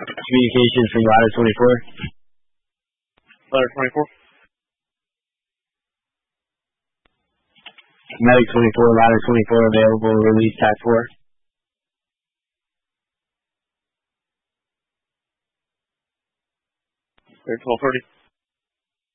Communications from Ladder 24. Ladder 24. Medic 24, Ladder 24 available, release TAC 4. Clear 1230.